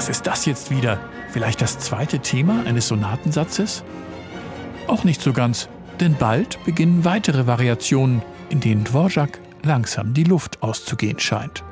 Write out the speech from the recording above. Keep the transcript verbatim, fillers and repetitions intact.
Was ist das jetzt wieder? Vielleicht das zweite Thema eines Sonatensatzes? Auch nicht so ganz, denn bald beginnen weitere Variationen, in denen Dvorak langsam die Luft auszugehen scheint.